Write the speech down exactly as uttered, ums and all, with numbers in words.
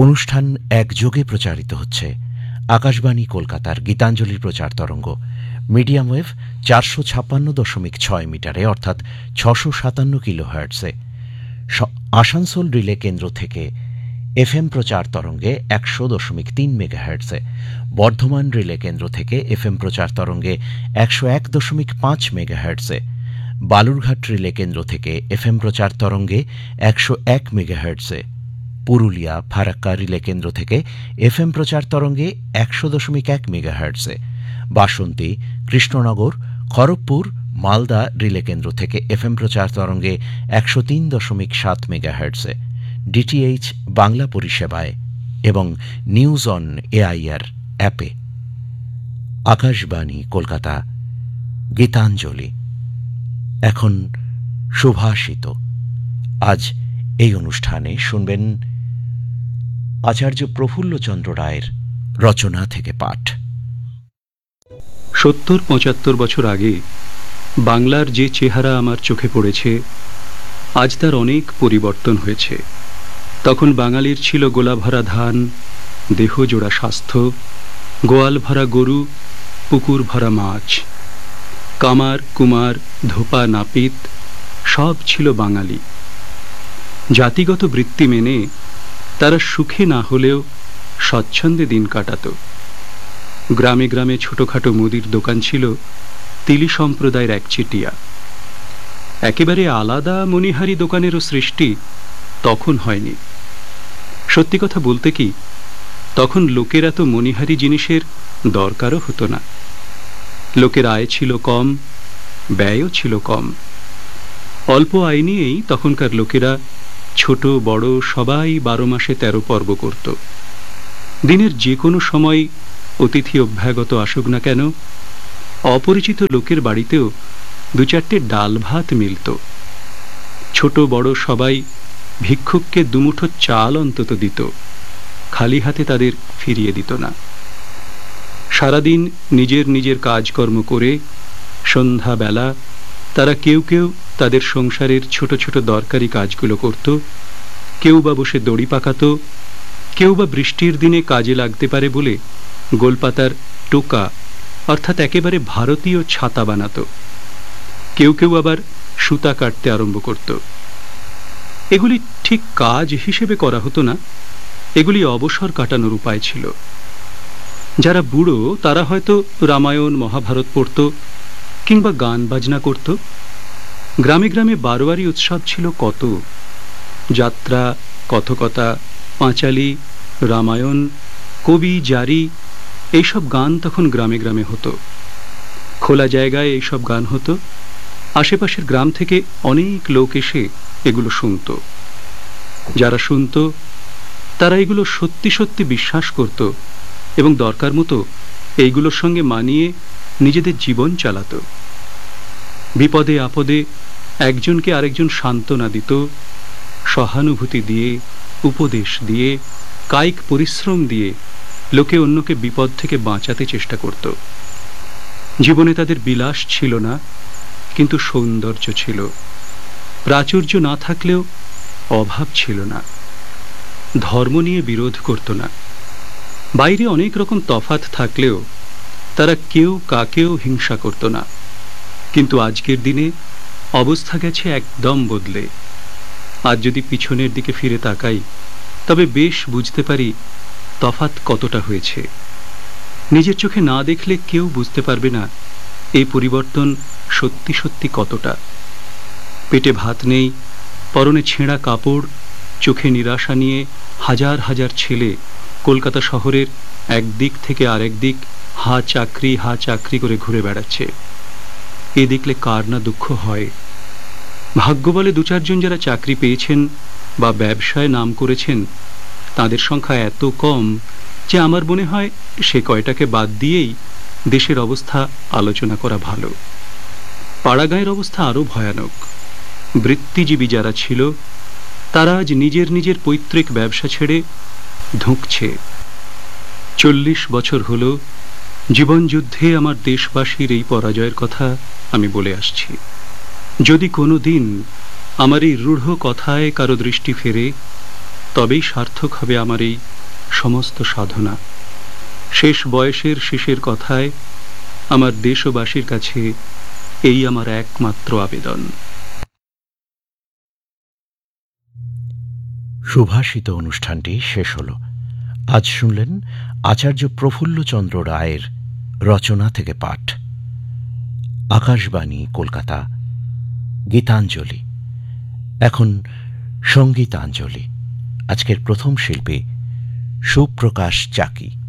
অনুষ্ঠান একযোগে প্রচারিত হচ্ছে আকাশবাণী কলকাতার গীতাঞ্জলির প্রচার তরঙ্গ মিডিয়াম ওয়েভ চারশো ছাপ্পান্ন দশমিক ছয় মিটারে অর্থাৎ ছশো সাতান্ন কিলো হার্টসে, আসানসোল রিলে কেন্দ্র থেকে এফ এম প্রচার তরঙ্গে একশো দশমিক তিন মেগা হার্টসে, বর্ধমান রিলে কেন্দ্র থেকে এফ এম প্রচার তরঙ্গে একশো এক দশমিক পাঁচ মেগা হার্টসে, বালুরঘাট রিলে কেন্দ্র থেকে এফ এম প্রচার তরঙ্গে একশো এক মেগা হার্টসে, পুরুলিয়া ফারাক্কা রিলে কেন্দ্র থেকে এফ এম প্রচার তরঙ্গে একশো দশমিক এক মেগা হার্টসে, বাসন্তী, কৃষ্ণনগর, খড়গপুর, মালদা রিলে কেন্দ্র থেকে এফ এম প্রচার তরঙ্গে একশো তিন দশমিক সাত মেগা হার্টসে, ডিটিএইচ বাংলা পরিষেবায় এবং নিউজ অন এআইআর অ্যাপে। আকাশবাণী কলকাতা, গীতাঞ্জলি। এখন সুভাষিত। আজ এই অনুষ্ঠানে শুনবেন আচার্য প্রফুল্লচন্দ্র রায়ের রচনা থেকে পাঠ। সত্তর পঁচাত্তর বছর আগে বাংলার যে চেহারা আমার চোখে পড়েছে, আজ তার অনেক পরিবর্তন হয়েছে। তখন বাঙালির ছিল গোলা ভরা ধান, দেহ জোড়া স্বাস্থ্য, গোয়াল ভরা গরু, পুকুর ভরা মাছ, কামার কুমার ধোপা নাপিত সব ছিল বাঙালি। জাতিগত বৃত্তি মেনে তারা সুখে না হলেও স্বচ্ছন্দে দিন কাটাত। গ্রামে গ্রামে ছোটখাটো মুদির দোকান ছিল তিলি সম্প্রদায়ের একচেটিয়া। একেবারে আলাদা মণিহারি দোকানেরও সৃষ্টি তখন হয়নি। সত্যি কথা বলতে কি, তখন লোকের এত মণিহারি জিনিসের দরকারও হতো না। লোকের আয় ছিল কম, ব্যয়ও ছিল কম। অল্প আয় নিয়েই তখনকার লোকেরা ছোট বড় সবাই বারো মাসে তেরো পর্ব করত। দিনের যে কোনো সময় অতিথি অভ্যাগত আসুক না কেন, অপরিচিত লোকের বাড়িতেও দু চারটে ডাল ভাত মিলত। ছোট বড় সবাই ভিক্ষুককে দুমুঠো চাল অন্তত দিত, খালি হাতে তাদের ফিরিয়ে দিত না। সারাদিন নিজের নিজের কাজকর্ম করে সন্ধ্যাবেলা তারা কেউ কেউ তাদের সংসারের ছোট ছোট দরকারি কাজগুলো করত, কেউ বা বসে দড়ি পাকাত, কেউ বা বৃষ্টির দিনে কাজে লাগতে পারে বলে গোলপাতার টোকা অর্থাৎ একেবারে ভারতীয় ছাতা বানাত, কেউ কেউ আবার সুতা কাটতে আরম্ভ করত। এগুলি ঠিক কাজ হিসেবে করা হতো না, এগুলি অবসর কাটানোর উপায় ছিল। যারা বুড়ো তারা হয়তো রামায়ণ মহাভারত পড়ত কিংবা গান বাজনা করত। গ্রামে গ্রামে বারোয়ারি উৎসব ছিল কত, যাত্রা, কথকতা, পাঁচালী, রামায়ণ, কবি, জারি এইসব গান তখন গ্রামে গ্রামে হতো। খোলা জায়গায় এইসব গান হতো। আশেপাশের গ্রাম থেকে অনেক লোক এসে এগুলো শুনত। যারা শুনত তারা এগুলো সত্যি সত্যি বিশ্বাস করত এবং দরকার মতো এইগুলোর সঙ্গে মানিয়ে নিজেদের জীবন চালাত। বিপদে আপদে একজনকে আরেকজন সান্ত্বনা দিত, সহানুভূতি দিয়ে, উপদেশ দিয়ে, কায়িক পরিশ্রম দিয়ে লোকে অন্যকে বিপদ থেকে বাঁচাতে চেষ্টা করত। জীবনে তাদের বিলাস ছিল না, কিন্তু সৌন্দর্য ছিল। প্রাচুর্য না থাকলেও অভাব ছিল না। ধর্ম নিয়ে বিরোধ করত না। বাইরে অনেক রকম তফাৎ থাকলেও তারা কেউ কাকেও হিংসা করত না। কিন্তু আজকের দিনে অবস্থা গেছে একদম বদলে। আজ যদি পিছনের দিকে ফিরে তাকাই তবে বেশ বুঝতে পারি তফাৎ কতটা হয়েছে। নিজের চোখে না দেখলে কেউ বুঝতে পারবে না এই পরিবর্তন সত্যি সত্যি কতটা। পেটে ভাত নেই, পরনে ছেঁড়া কাপড়, চোখে নিরাশা নিয়ে হাজার হাজার ছেলে কলকাতা শহরের একদিক থেকে আরেক দিক হা চাকরি হা চাকরি করে ঘুরে বেড়াচ্ছে। এ দেখলে কার না দুঃখ হয়। ভাগ্য বলে দু চারজন যারা চাকরি পেয়েছেন বা ব্যবসায় নাম করেছেন, তাদের সংখ্যা এত কম যে আমার মনে হয় সে কয়টাকে বাদ দিয়েই দেশের অবস্থা আলোচনা করা ভালো। পাড়াগাঁয়ের অবস্থা আরো ভয়ানক। বৃত্তিজীবী যারা ছিল তারা আজ নিজের নিজের পৈতৃক ব্যবসা ছেড়ে ধুঁকছে। চল্লিশ বছর হলো জীবনযুদ্ধে আমার দেশবাসীর এই পরাজয়ের কথা আমি বলে আসছি। যদি কোনো দিন আমার এই রূঢ় কথায় কারো দৃষ্টি ফেরে তবেই সার্থক হবে আমার এই সমস্ত সাধনা। শেষ বয়সের শেষের কথায় আমার দেশবাসীর কাছে এই আমার একমাত্র আবেদন। সুভাষিত অনুষ্ঠানটি শেষ হল। আজ শুনলেন আচার্য প্রফুল্লচন্দ্র রায়ের রচনা থেকে পাঠ। আকাশবাণী কলকাতা, গীতাঞ্জলি। এখন সঙ্গীতাঞ্জলি। আজকের প্রথম শিল্পী সুপ্রকাশ চাকি।